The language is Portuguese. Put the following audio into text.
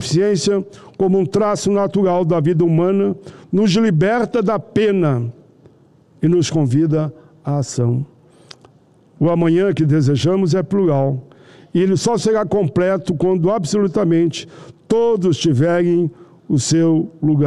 deficiência como um traço natural da vida humana, nos liberta da pena e nos convida à ação. O amanhã que desejamos é plural, e ele só será completo quando absolutamente todos tiverem o seu lugar.